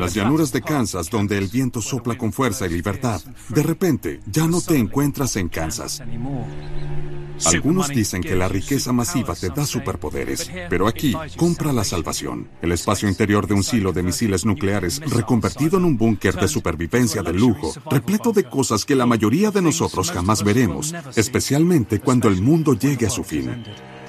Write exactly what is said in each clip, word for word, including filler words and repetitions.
las llanuras de Kansas, donde el viento sopla con fuerza y libertad. De repente, ya no te encuentras en Kansas. Algunos dicen que la riqueza masiva te da superpoderes, pero aquí, compra la salvación. El espacio interior de un silo de misiles nucleares reconvertido en un búnker de supervivencia de lujo, repleto de cosas que la mayoría de nosotros jamás veremos, especialmente cuando el mundo llegue a su fin.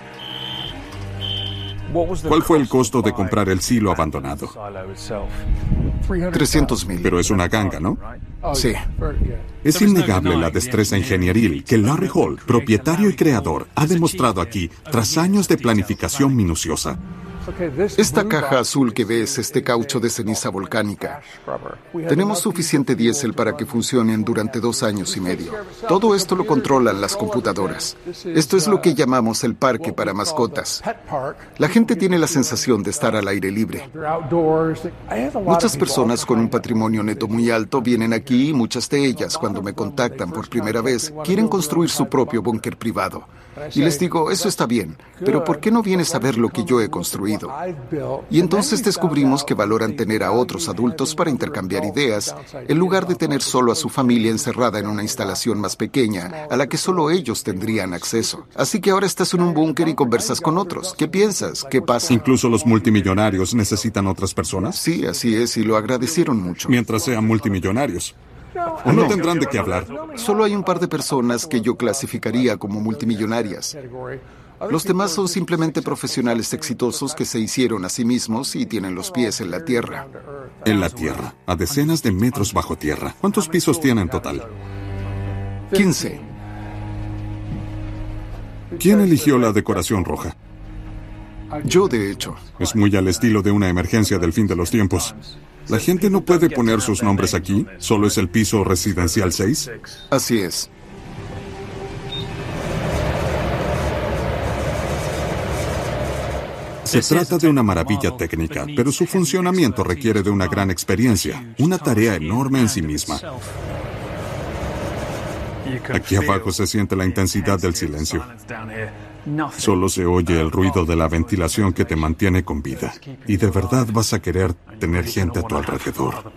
¿Cuál fue el costo de comprar el silo abandonado? trescientos mil. Pero es una ganga, ¿no? Sí. Es innegable la destreza ingenieril que Larry Hall, propietario y creador, ha demostrado aquí tras años de planificación minuciosa. Esta caja azul que ves es este caucho de ceniza volcánica. Tenemos suficiente diésel para que funcionen durante dos años y medio. Todo esto lo controlan las computadoras. Esto es lo que llamamos el parque para mascotas. La gente tiene la sensación de estar al aire libre. Muchas personas con un patrimonio neto muy alto vienen aquí y muchas de ellas, cuando me contactan por primera vez, quieren construir su propio búnker privado. Y les digo, eso está bien, pero ¿por qué no vienes a ver lo que yo he construido? Y entonces descubrimos que valoran tener a otros adultos para intercambiar ideas, en lugar de tener solo a su familia encerrada en una instalación más pequeña, a la que solo ellos tendrían acceso. Así que ahora estás en un búnker y conversas con otros. ¿Qué piensas? ¿Qué pasa? ¿Incluso los multimillonarios necesitan otras personas? Sí, así es, y lo agradecieron mucho. Mientras sean multimillonarios. ¿O no tendrán de qué hablar? Solo hay un par de personas que yo clasificaría como multimillonarias. Los demás son simplemente profesionales exitosos que se hicieron a sí mismos y tienen los pies en la tierra. En la tierra, a decenas de metros bajo tierra. ¿Cuántos pisos tienen en total? quince. ¿Quién eligió la decoración roja? Yo, de hecho. Es muy al estilo de una emergencia del fin de los tiempos. ¿La gente no puede poner sus nombres aquí? ¿Solo es el piso residencial seis? Así es. Se trata de una maravilla técnica, pero su funcionamiento requiere de una gran experiencia, una tarea enorme en sí misma. Aquí abajo se siente la intensidad del silencio. Solo se oye el ruido de la ventilación que te mantiene con vida. Y de verdad vas a querer tener gente a tu alrededor.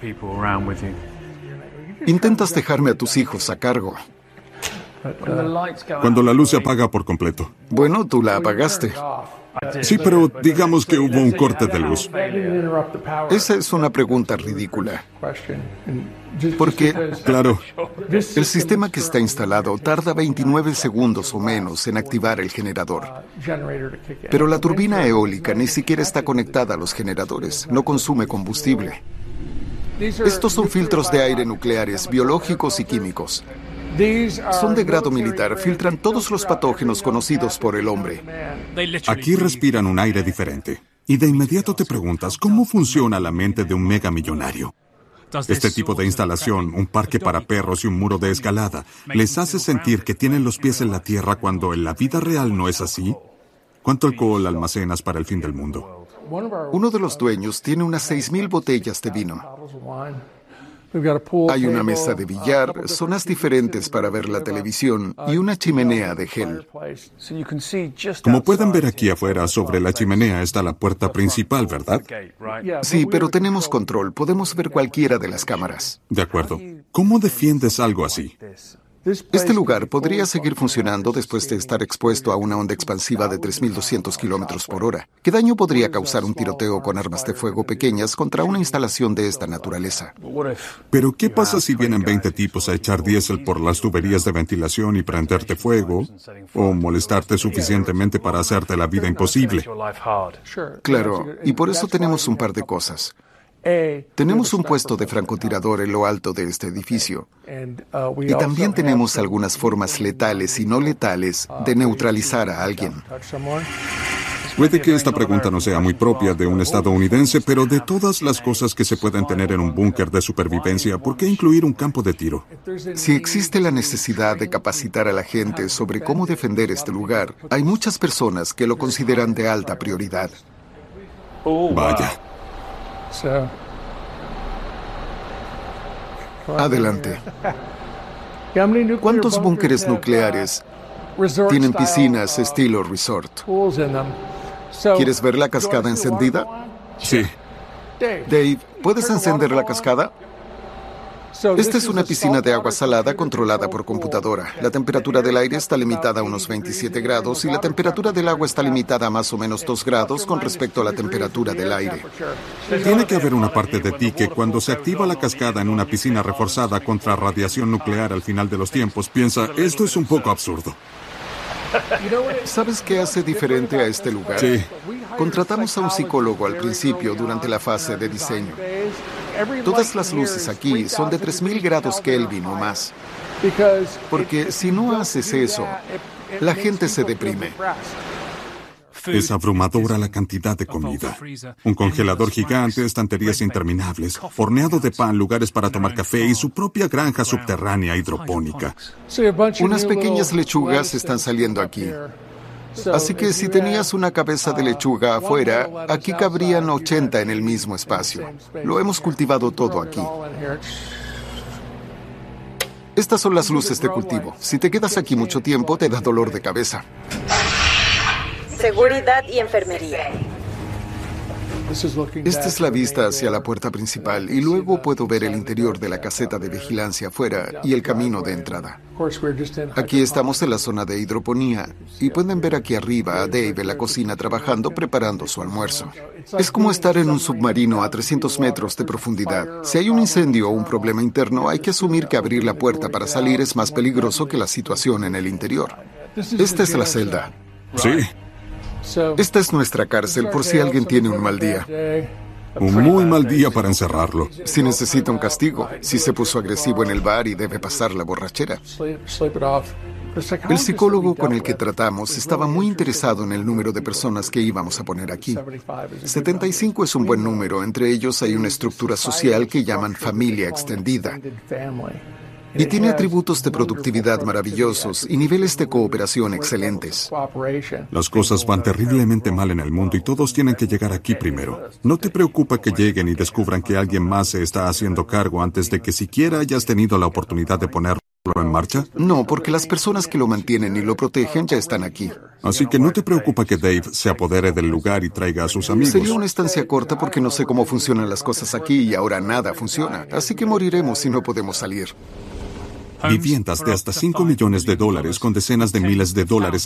Intentas dejarme a tus hijos a cargo. Cuando la luz se apaga por completo. Bueno, tú la apagaste. Sí, pero digamos que hubo un corte de luz. Esa es una pregunta ridícula. Porque, claro, el sistema que está instalado tarda veintinueve segundos o menos en activar el generador. Pero la turbina eólica ni siquiera está conectada a los generadores, no consume combustible. Estos son filtros de aire nucleares, biológicos y químicos. Son de grado militar, filtran todos los patógenos conocidos por el hombre. Aquí respiran un aire diferente. Y de inmediato te preguntas, ¿cómo funciona la mente de un megamillonario? Este tipo de instalación, un parque para perros y un muro de escalada, ¿les hace sentir que tienen los pies en la tierra cuando en la vida real no es así? ¿Cuánto alcohol almacenas para el fin del mundo? Uno de los dueños tiene unas seis mil botellas de vino. Hay una mesa de billar, zonas diferentes para ver la televisión y una chimenea de gel. Como pueden ver aquí afuera, sobre la chimenea está la puerta principal, ¿verdad? Sí, pero tenemos control. Podemos ver cualquiera de las cámaras. De acuerdo. ¿Cómo defiendes algo así? Este lugar podría seguir funcionando después de estar expuesto a una onda expansiva de tres mil doscientos kilómetros por hora. ¿Qué daño podría causar un tiroteo con armas de fuego pequeñas contra una instalación de esta naturaleza? Pero ¿qué pasa si vienen veinte tipos a echar diésel por las tuberías de ventilación y prenderte fuego? ¿O molestarte suficientemente para hacerte la vida imposible? Claro, y por eso tenemos un par de cosas. Tenemos un puesto de francotirador en lo alto de este edificio. Y también tenemos algunas formas letales y no letales de neutralizar a alguien. Puede que esta pregunta no sea muy propia de un estadounidense, pero de todas las cosas que se pueden tener en un búnker de supervivencia, ¿por qué incluir un campo de tiro? Si existe la necesidad de capacitar a la gente sobre cómo defender este lugar, hay muchas personas que lo consideran de alta prioridad. Vaya. Adelante. ¿Cuántos búnkeres nucleares tienen piscinas estilo resort? ¿Quieres ver la cascada encendida? Sí. Dave, ¿puedes encender la cascada? Esta es una piscina de agua salada controlada por computadora. La temperatura del aire está limitada a unos veintisiete grados y la temperatura del agua está limitada a más o menos dos grados con respecto a la temperatura del aire. Tiene que haber una parte de ti que cuando se activa la cascada en una piscina reforzada contra radiación nuclear al final de los tiempos, piensa, esto es un poco absurdo. ¿Sabes qué hace diferente a este lugar? Sí. Contratamos a un psicólogo al principio durante la fase de diseño. Todas las luces aquí son de tres mil grados Kelvin o más. Porque si no haces eso, la gente se deprime. Es abrumadora la cantidad de comida. Un congelador gigante, estanterías interminables, horneado de pan, lugares para tomar café y su propia granja subterránea hidropónica. Unas pequeñas lechugas están saliendo aquí. Así que si tenías una cabeza de lechuga afuera, aquí cabrían ochenta en el mismo espacio. Lo hemos cultivado todo aquí. Estas son las luces de cultivo. Si te quedas aquí mucho tiempo, te da dolor de cabeza. Seguridad y enfermería. Esta es la vista hacia la puerta principal y luego puedo ver el interior de la caseta de vigilancia afuera y el camino de entrada. Aquí estamos en la zona de hidroponía y pueden ver aquí arriba a Dave en la cocina trabajando preparando su almuerzo. Es como estar en un submarino a trescientos metros de profundidad. Si hay un incendio o un problema interno, hay que asumir que abrir la puerta para salir es más peligroso que la situación en el interior. Esta es la celda. Sí. Esta es nuestra cárcel por si alguien tiene un mal día. Un muy mal día para encerrarlo. Si necesita un castigo, si se puso agresivo en el bar y debe pasar la borrachera. El psicólogo con el que tratamos estaba muy interesado en el número de personas que íbamos a poner aquí. setenta y cinco es un buen número, entre ellos hay una estructura social que llaman familia extendida. Y tiene atributos de productividad maravillosos y niveles de cooperación excelentes. Las cosas van terriblemente mal en el mundo y todos tienen que llegar aquí primero. ¿No te preocupa que lleguen y descubran que alguien más se está haciendo cargo antes de que siquiera hayas tenido la oportunidad de ponerlo en marcha? No, porque las personas que lo mantienen y lo protegen ya están aquí. Así que no te preocupa que Dave se apodere del lugar y traiga a sus amigos. Sería una estancia corta porque no sé cómo funcionan las cosas aquí y ahora nada funciona. Así que moriremos si no podemos salir. Viviendas de hasta cinco millones de dólares con decenas de miles de dólares